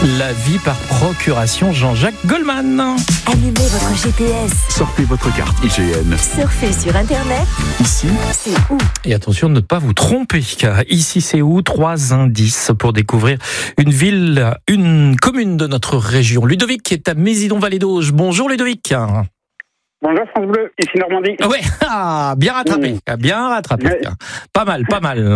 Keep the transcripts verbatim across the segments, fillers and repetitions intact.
La vie par procuration, Jean-Jacques Goldman. Allumez votre G P S. Sortez votre carte I G N. Surfez sur Internet. Ici, c'est où? Et attention de ne pas vous tromper, car ici c'est où? Trois indices pour découvrir une ville, une commune de notre région. Ludovic est à Mésidon-Vallée d'Auge. Bonjour Ludovic. Bonjour France Bleu, ici Normandie. Ouais, ah, bien rattrapé, Mmh. bien rattrapé. Ouais. Pas mal, pas mal.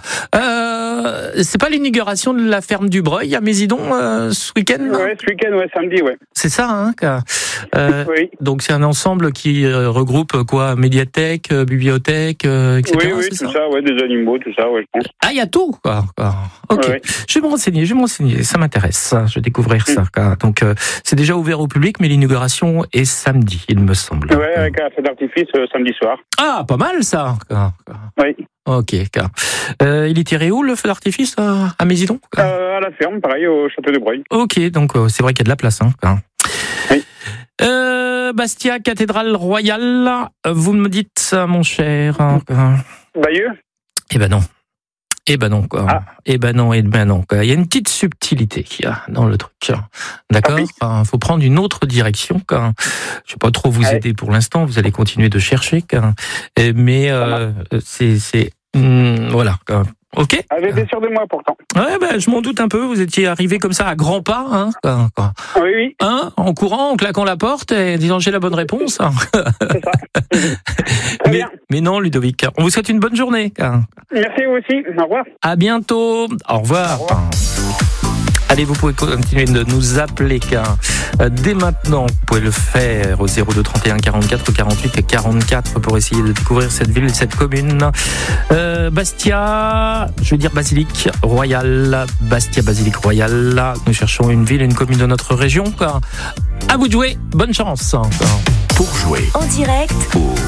Euh, c'est pas l'inauguration de la ferme du Breuil à Mésidon euh, ce week-end? Ouais, ce week-end, ouais, samedi, ouais. C'est ça, hein quoi. Euh, Oui, Donc c'est un ensemble qui euh, regroupe quoi? Médiathèque, euh, bibliothèque, euh, et cetera. oui, oui, c'est tout ça ça, ouais, des animaux, tout ça, ouais, je pense. Ah, il y a tout, quoi. quoi. Ok. Ouais, ouais. Je vais me renseigner, je vais me renseigner. Ça m'intéresse, ça. Je vais découvrir ça. quoi. Donc, euh, c'est déjà ouvert au public, mais l'inauguration est samedi, il me semble. Ouais, avec un feu d'artifice euh, samedi soir. Ah, pas mal, ça. quoi. quoi. Oui. Ok. quoi. Euh, il est tiré où, le feu d'artifice, euh, à Mésidon? quoi Euh, à la ferme, pareil, au château de Breuil. Ok, donc euh, c'est vrai qu'il y a de la place. Hein. quoi. Oui. Euh, Bastia, cathédrale royale. Vous me dites ça, mon cher. hein, quoi. Bayeux. Eh ben non. Eh ben non, quoi. Ah. Eh ben non, eh ben non, quoi. Il y a une petite subtilité qu'il y a dans le truc. D'accord? Ah oui. Enfin, faut prendre une autre direction, quoi. Je vais pas trop vous Ouais. aider pour l'instant. Vous allez continuer de chercher, quoi. Et- Mais, euh, c'est, c'est, hum, voilà, quoi. Ok? Elle était sûre de moi, pourtant. Ouais, ben, je m'en doute un peu. Vous étiez arrivé comme ça à grands pas, hein, quoi, quoi. Oui, oui, Hein, en courant, en claquant la porte et disant j'ai la bonne réponse. c'est ça. Très mais, bien. mais non, Ludovic. On vous souhaite une bonne journée, quoi. Merci, vous aussi. Au revoir. À bientôt. Au revoir. Au revoir. Allez, vous pouvez continuer de nous appeler car euh, dès maintenant, vous pouvez le faire au zéro deux trente et un quarante-quatre quarante-huit quarante-quatre pour essayer de découvrir cette ville, cette commune. Euh, Bastia, je veux dire Basilique Royale, Bastia Basilique Royale. Nous cherchons une ville, une commune de notre région. Quoi. À vous de jouer. Bonne chance. Pour jouer En direct. au